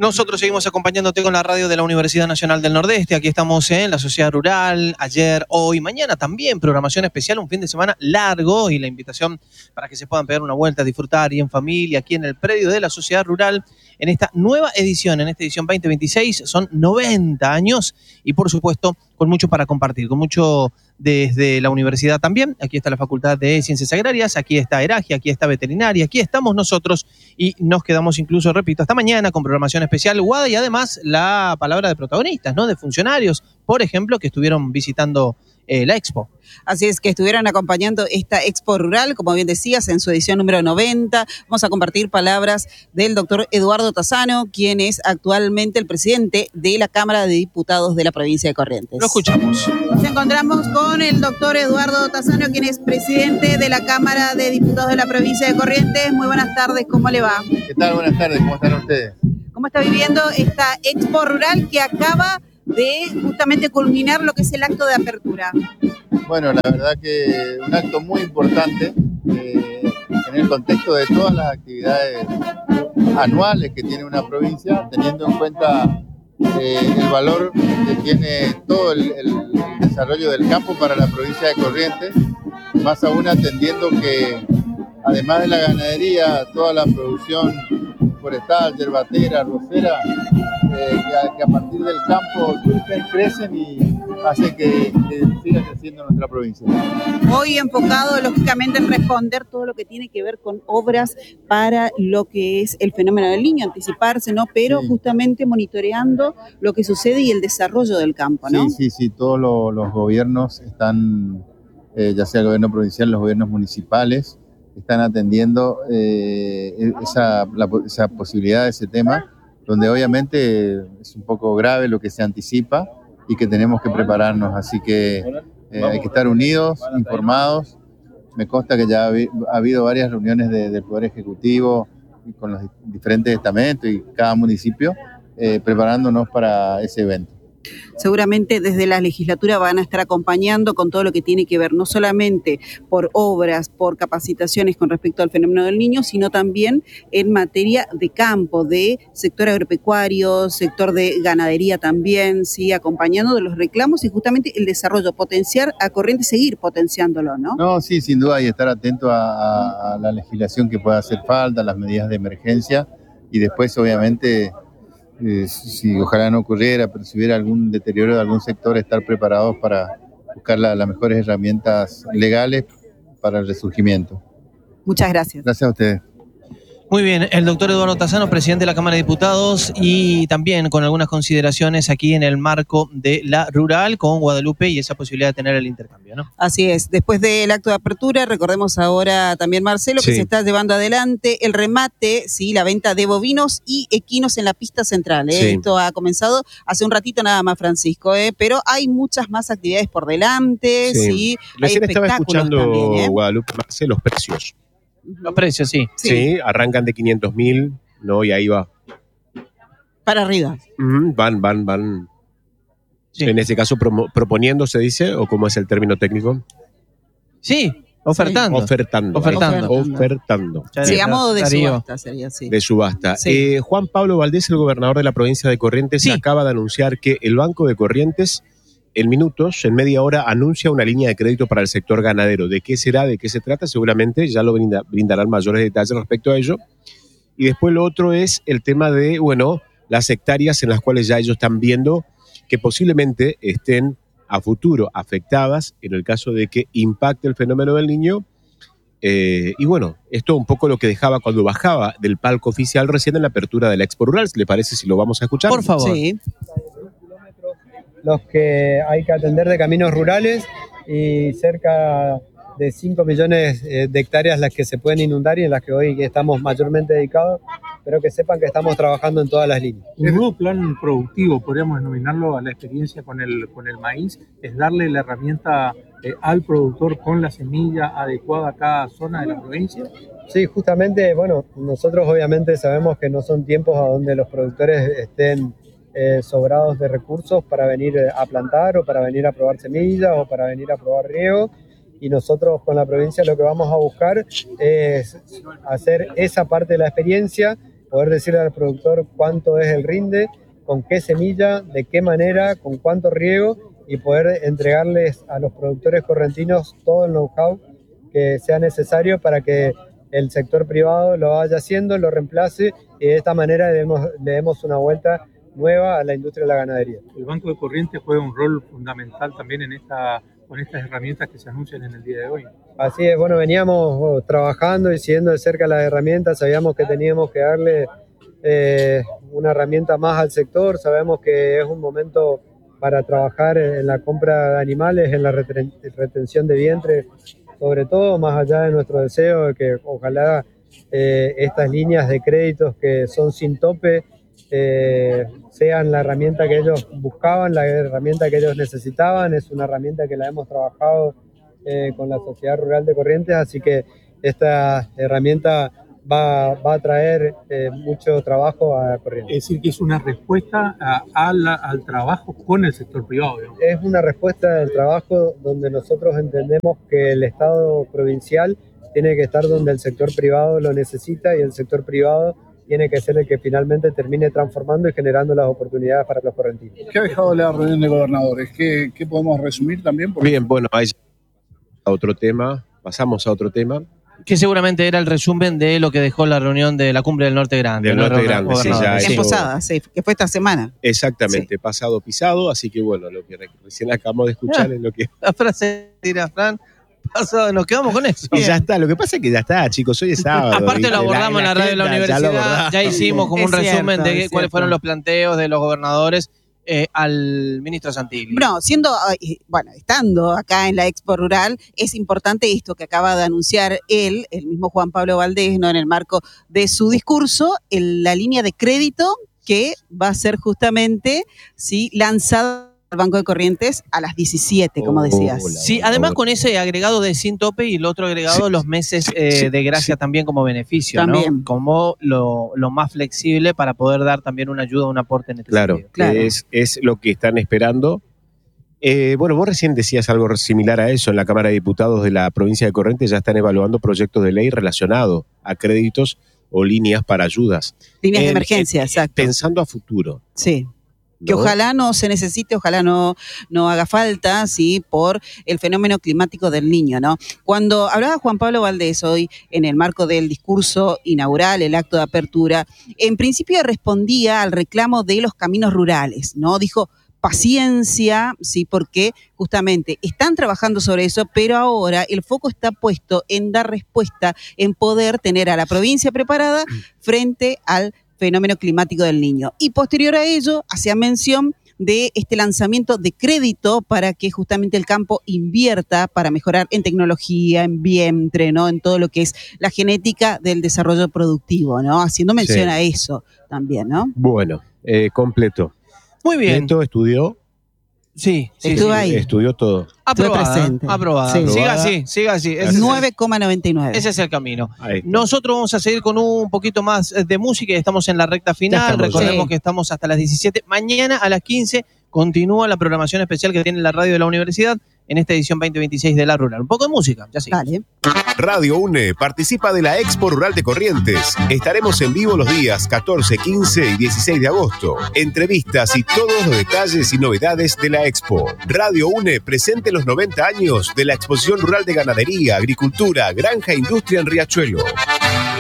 Nosotros seguimos acompañándote con la radio de la Universidad Nacional del Nordeste. Aquí estamos en la Sociedad Rural, ayer, hoy, mañana también, programación especial, un fin de semana largo y la invitación para que se puedan pegar una vuelta, disfrutar y en familia, aquí en el predio de la Sociedad Rural, en esta nueva edición, en esta edición 2026, son 90 años y por supuesto con mucho para compartir, con mucho desde la universidad también. Aquí está la Facultad de Ciencias Agrarias, aquí está Eragia, aquí está Veterinaria, aquí estamos nosotros y nos quedamos incluso, repito, hasta mañana con programación especial Guada y además la palabra de protagonistas, ¿no? De funcionarios, por ejemplo, que estuvieron visitando la Expo. Así es, que estuvieron acompañando esta Expo Rural, como bien decías, en su edición número 90. Vamos a compartir palabras del doctor Eduardo Tassano, quien es actualmente el presidente de la Cámara de Diputados de la provincia de Corrientes. Lo escuchamos. Nos encontramos con el doctor Eduardo Tassano, quien es presidente de la Cámara de Diputados de la provincia de Corrientes. Muy buenas tardes, ¿cómo le va? ¿Qué tal? Buenas tardes, ¿cómo están ustedes? ¿Cómo está viviendo esta Expo Rural que acaba de justamente culminar lo que es el acto de apertura? Bueno, la verdad que un acto muy importante en el contexto de todas las actividades anuales que tiene una provincia, teniendo en cuenta el valor que tiene todo el desarrollo del campo para la provincia de Corrientes, más aún atendiendo que además de la ganadería, toda la producción forestal, yerbatera, arrocera, que a partir del campo surgen, crecen y hace que siga creciendo nuestra provincia. Hoy enfocado lógicamente en responder todo lo que tiene que ver con obras para lo que es el fenómeno del Niño, anticiparse, ¿no? Pero sí, justamente monitoreando lo que sucede y el desarrollo del campo, ¿no? Sí, todos los gobiernos están, ya sea el gobierno provincial, los gobiernos municipales, están atendiendo esa posibilidad, ese tema, donde obviamente es un poco grave lo que se anticipa y que tenemos que prepararnos, así que hay que estar unidos, informados. Me consta que ya ha habido varias reuniones del Poder Ejecutivo con los diferentes estamentos y cada municipio preparándonos para ese evento. Seguramente desde la legislatura van a estar acompañando con todo lo que tiene que ver, no solamente por obras, por capacitaciones con respecto al fenómeno del Niño, sino también en materia de campo, de sector agropecuario, sector de ganadería también, sí, acompañando de los reclamos y justamente el desarrollo, potenciar a Corrientes, seguir potenciándolo, ¿no? No, sí, sin duda, y estar atento a la legislación que pueda hacer falta, las medidas de emergencia y después, obviamente, si ojalá no ocurriera, pero si hubiera algún deterioro de algún sector, estar preparados para buscar las mejores herramientas legales para el resurgimiento. Muchas gracias. Gracias a ustedes. Muy bien, el doctor Eduardo Tassano, presidente de la Cámara de Diputados y también con algunas consideraciones aquí en el marco de la rural con Guadalupe y esa posibilidad de tener el intercambio, ¿no? Así es, después del acto de apertura, recordemos ahora también, Marcelo, que se está llevando adelante el remate, sí, la venta de bovinos y equinos en la pista central. Sí. Esto ha comenzado hace un ratito nada más, Francisco, pero hay muchas más actividades por delante, sí, Recién estaba escuchando también, Guadalupe, Marcelo, los precios. Los precios, sí. Sí, arrancan de 500.000, ¿no? Y ahí va. Para arriba. Van. Sí. En ese caso, proponiendo, ¿se dice? ¿O cómo es el término técnico? Sí, ofertando. Ofertando. Sí, a modo de subasta sería así. De subasta. Sí. Juan Pablo Valdés, el gobernador de la provincia de Corrientes, acaba de anunciar que el Banco de Corrientes, en minutos, en media hora, anuncia una línea de crédito para el sector ganadero. ¿De qué será? ¿De qué se trata? Seguramente ya lo brindarán mayores detalles respecto a ello. Y después lo otro es el tema de, las hectáreas en las cuales ya ellos están viendo que posiblemente estén a futuro afectadas en el caso de que impacte el fenómeno del Niño. Esto un poco lo que dejaba cuando bajaba del palco oficial recién en la apertura de la Expo Rural. ¿Le parece si lo vamos a escuchar? Por favor. Sí. Los que hay que atender de caminos rurales y cerca de 5 millones de hectáreas las que se pueden inundar y en las que hoy estamos mayormente dedicados, pero que sepan que estamos trabajando en todas las líneas. El nuevo plan productivo, podríamos denominarlo a la experiencia con el maíz, es darle la herramienta al productor con la semilla adecuada a cada zona de la provincia. Sí, justamente, nosotros obviamente sabemos que no son tiempos a donde los productores estén sobrados de recursos para venir a plantar o para venir a probar semillas o para venir a probar riego, y nosotros con la provincia lo que vamos a buscar es hacer esa parte de la experiencia poder decirle al productor cuánto es el rinde, con qué semilla, de qué manera, con cuánto riego, y poder entregarles a los productores correntinos todo el know-how que sea necesario para que el sector privado lo vaya haciendo, lo reemplace, y de esta manera le demos una vuelta nueva a la industria de la ganadería. El Banco de Corrientes juega un rol fundamental también con estas herramientas que se anuncian en el día de hoy. Así es, bueno, veníamos trabajando y siguiendo de cerca las herramientas, sabíamos que teníamos que darle una herramienta más al sector, sabemos que es un momento para trabajar en la compra de animales, en la retención de vientre, sobre todo, más allá de nuestro deseo de que ojalá estas líneas de créditos que son sin tope sean la herramienta que ellos buscaban, la herramienta que ellos necesitaban. Es una herramienta que la hemos trabajado con la Sociedad Rural de Corrientes, así que esta herramienta va a traer mucho trabajo a Corrientes. Es decir, que es una respuesta al trabajo con el sector privado, ¿no? Es una respuesta del trabajo donde nosotros entendemos que el Estado provincial tiene que estar donde el sector privado lo necesita, y el sector privado tiene que ser el que finalmente termine transformando y generando las oportunidades para los correntinos. ¿Qué ha dejado la reunión de gobernadores? ¿Qué podemos resumir también? Bien, bueno, ahí pasamos a otro tema. Que seguramente era el resumen de lo que dejó la reunión de la Cumbre del Norte Grande. Del Norte Grande, sí, ya. En Posada, sí, que fue esta semana. Exactamente, sí. Pasado pisado, así que bueno, lo que recién acabamos de escuchar es lo que... La frase tira Fran, pasado, nos quedamos con eso. Y ya está, lo que pasa es que ya está, chicos, hoy es sábado. Aparte lo abordamos en la radio de la universidad, ya hicimos como un resumen de cuáles fueron los planteos de los gobernadores al ministro Santilli. Estando acá en la Expo Rural, es importante esto que acaba de anunciar el mismo Juan Pablo Valdés, ¿no? En el marco de su discurso, la línea de crédito que va a ser justamente lanzada al Banco de Corrientes a las 17, como decías. Sí, además con ese agregado de sin tope y el otro agregado los meses de gracia también como beneficio, también, ¿no? Como lo más flexible para poder dar también una ayuda, un aporte en este sentido. Claro, es lo que están esperando. Vos recién decías algo similar a eso. En la Cámara de Diputados de la provincia de Corrientes ya están evaluando proyectos de ley relacionados a créditos o líneas para ayudas. Líneas de emergencia, exacto. Pensando a futuro. Sí. Que ojalá no se necesite, ojalá no haga falta, ¿sí? Por el fenómeno climático del Niño, ¿no? Cuando hablaba Juan Pablo Valdés hoy en el marco del discurso inaugural, el acto de apertura, en principio respondía al reclamo de los caminos rurales, ¿no? Dijo paciencia, sí, porque justamente están trabajando sobre eso, pero ahora el foco está puesto en dar respuesta, en poder tener a la provincia preparada frente al fenómeno climático del Niño. Y posterior a ello, hacía mención de este lanzamiento de crédito para que justamente el campo invierta para mejorar en tecnología, en vientre, ¿no? En todo lo que es la genética del desarrollo productivo, ¿no? Haciendo mención a eso también, ¿no? Bueno, completo. Muy bien. Neto estudió. Sí, estuvo ahí. Estudió todo. Aprobada. Sí. Siga así. 9,99. Ese es el camino. Nosotros vamos a seguir con un poquito más de música y estamos en la recta final. Recordemos que estamos hasta las 17. Mañana a las 15 continúa la programación especial que tiene la radio de la universidad en esta edición 2026 de La Rural. Un poco de música, ya sí. Dale. Radio UNE participa de la Expo Rural de Corrientes. Estaremos en vivo los días 14, 15 y 16 de agosto. Entrevistas y todos los detalles y novedades de la Expo. Radio UNE presente los 90 años de la Exposición Rural de Ganadería, Agricultura, Granja e Industria en Riachuelo.